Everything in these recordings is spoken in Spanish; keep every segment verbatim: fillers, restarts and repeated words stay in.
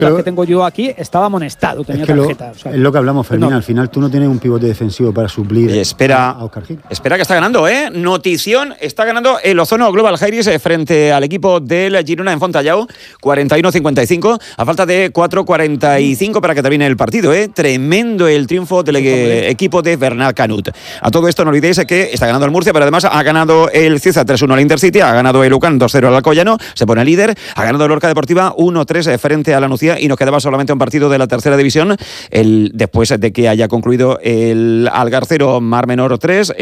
las que tengo yo aquí, estaba amonestado, tenía es que tarjeta. Lo, o sea, es lo que hablamos, Fermín. no. Al final tú no tienes un pivote defensivo para suplir Oye, espera, a, a Óscar Gil. Espera que está ganando, ¿eh? Notición, está ganando el Ozono Global Jairis frente al equipo del Girona en Fontallao, cuarenta y uno a cincuenta y cinco, a falta de cuatro cuarenta y cinco para que termine el partido, ¿eh? Tremendo el triunfo del eh, equipo de Bernat Canut. A todo esto no olvidéis que está ganando el Murcia, pero además ha ganado el Cieza tres uno al Intercity, ha ganado el Ucán dos cero al Alcoyano, se pone líder, ha ganado el Lorca Deportiva uno tres frente a la Nucía y nos quedaba solamente un partido de la tercera división, el, después de que haya concluido el Algarcero Mar Menor tres,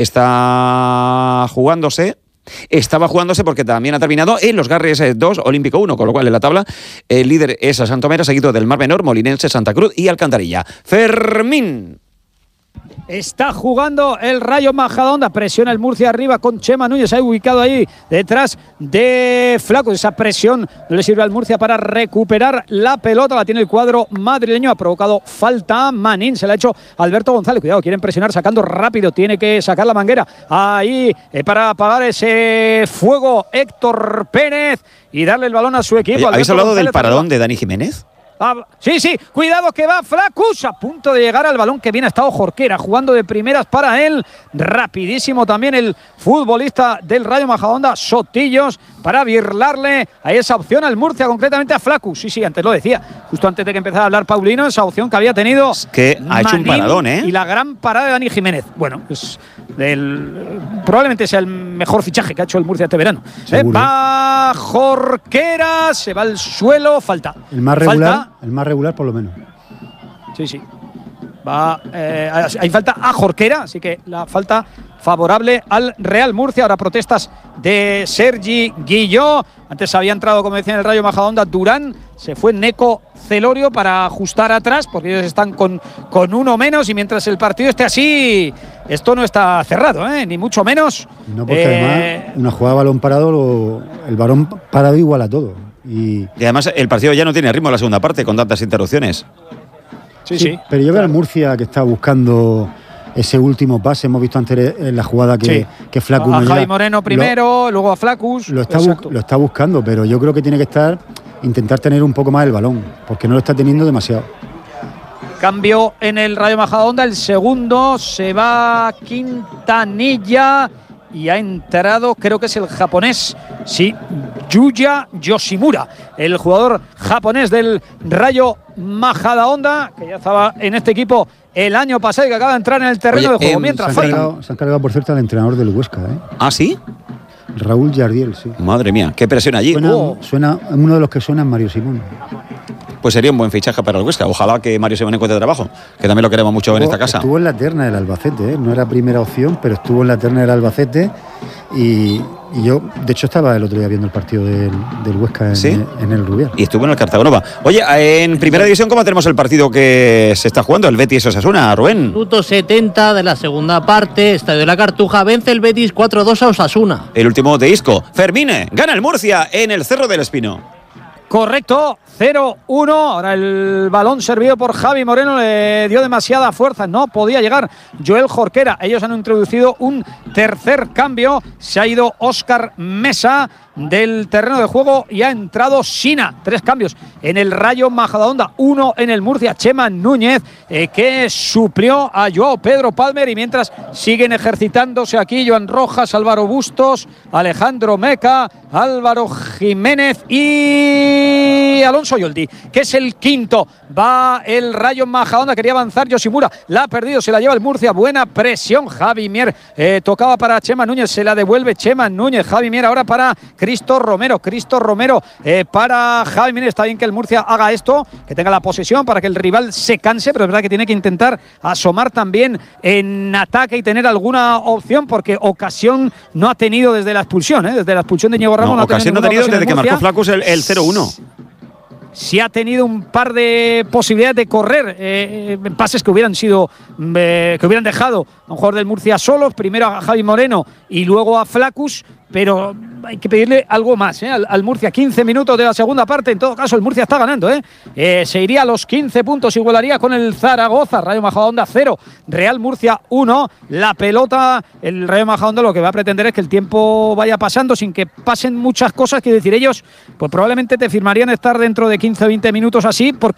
está jugándose Estaba jugándose porque también ha terminado en los Garres dos, Olímpico uno, con lo cual en la tabla el líder es Santomera, seguido del Mar Menor, Molinense, Santa Cruz y Alcantarilla. Fermín. Está jugando el Rayo Majadahonda, presiona el Murcia arriba con Chema Núñez, ahí ubicado ahí detrás de Flacos. Esa presión no le sirve al Murcia para recuperar la pelota, la tiene el cuadro madrileño, ha provocado falta a Manín, se la ha hecho Alberto González. Cuidado, quieren presionar sacando rápido, tiene que sacar la manguera ahí eh, para apagar ese fuego Héctor Pérez y darle el balón a su equipo. Oye, ¿habéis hablado González, del paradón de Dani Jiménez? Ah, sí, sí, cuidado que va Flacus a punto de llegar al balón, que bien ha estado Jorquera jugando de primeras para él, rapidísimo también el futbolista del Rayo Majadahonda, Sotillos, para birlarle a esa opción al Murcia, concretamente a Flacus. Sí, sí, antes lo decía, justo antes de que empezara a hablar Paulino, esa opción que había tenido es que ha Manín, hecho un paradón, ¿eh? Y la gran parada de Dani Jiménez. Bueno, pues del, probablemente sea el mejor fichaje que ha hecho el Murcia este verano. Eh, va Jorquera, se va al suelo, falta. El más regular. Falta. El más regular, por lo menos. Sí, sí. Va, eh, hay falta a Jorquera, así que la falta favorable al Real Murcia. Ahora protestas de Sergi Guilló. Antes había entrado, como decía en el Rayo Majadahonda, Durán. Se fue Neco Celorio para ajustar atrás, porque ellos están con, con uno menos. Y mientras el partido esté así, esto no está cerrado, ¿eh? Ni mucho menos. No, porque eh, además, una jugada de balón parado, lo, el balón parado igual a todo. Y, y además el partido ya no tiene ritmo en la segunda parte con tantas interrupciones. Sí, sí, sí. Pero yo veo al Murcia que está buscando ese último pase. Hemos visto antes en la jugada que, sí. que Flacus a no Javi llega. Moreno primero, lo, luego a Flacus. Lo está, bu- lo está buscando, pero yo creo que tiene que estar intentar tener un poco más el balón, porque no lo está teniendo demasiado. Cambio en el Rayo Majadahonda, el segundo se va Quintanilla y ha entrado, creo que es el japonés, sí, Yuya Yoshimura, el jugador japonés del Rayo Majadahonda, que ya estaba en este equipo el año pasado y que acaba de entrar en el terreno Oye, de juego. eh, Mientras se, han falta. cargado, se han cargado, por cierto, al entrenador del Huesca, ¿eh? ¿Ah, sí? Raúl Jardiel, sí. Madre mía, qué presión allí. Suena, Oh. suena, uno de los que suena es Mario Simón. Pues sería un buen fichaje para el Huesca. Ojalá que Mario Simón encuentre trabajo, que también lo queremos mucho Estuvo, en esta casa. Estuvo en la terna del Albacete, ¿eh? No era primera opción, pero estuvo en la terna del Albacete. Y, y yo, de hecho, estaba el otro día viendo el partido del, del Huesca en, ¿Sí? en el Rubial. Y estuvo en el Cartagonova. Oye, en primera división, ¿cómo tenemos el partido que se está jugando? El Betis Osasuna, Rubén. Minuto setenta de la segunda parte, Estadio de la Cartuja, vence el Betis cuatro dos a Osasuna. El último de Isco. Fermine, gana el Murcia en el Cerro del Espino. Correcto, cero uno. Ahora el balón servido por Javi Moreno le dio demasiada fuerza, no podía llegar Joel Jorquera. Ellos han introducido un tercer cambio. Se ha ido Óscar Mesa del terreno de juego y ha entrado Sina. Tres cambios en el Rayo Majadahonda, uno en el Murcia. Chema Núñez, eh, que suplió a Joao Pedro Palmer, y mientras siguen ejercitándose aquí Joan Rojas, Álvaro Bustos, Alejandro Meca, Álvaro Jiménez y Alonso Yoldi, que es el quinto. Va el Rayo Majadahonda, quería avanzar Yoshimura, la ha perdido, se la lleva el Murcia. Buena presión, Javi Mier, eh, tocaba para Chema Núñez, se la devuelve Chema Núñez. Javi Mier ahora para Cristo Romero, Cristo Romero eh, para Javi Mier. Está bien que el Murcia haga esto, que tenga la posesión para que el rival se canse, pero es verdad que tiene que intentar asomar también en ataque y tener alguna opción, porque ocasión no ha tenido desde la expulsión, ¿eh? Desde la expulsión de Ñigo Ramos. No, no ocasión no ha tenido desde que marcó Flacus el, el cero uno. Sí ha tenido un par de posibilidades de correr, eh, eh, pases que hubieran sido eh, que hubieran dejado a un jugador del Murcia solos, primero a Javi Moreno y luego a Flacus, pero hay que pedirle algo más, ¿eh? al, al Murcia. quince minutos de la segunda parte, en todo caso el Murcia está ganando, ¿eh? Eh, se iría a los quince puntos, igualaría con el Zaragoza. Rayo Majadahonda cero, Real Murcia uno. La pelota, el Rayo Majadahonda lo que va a pretender es que el tiempo vaya pasando sin que pasen muchas cosas, que decir ellos, pues probablemente te firmarían estar dentro de quince o veinte minutos así, porque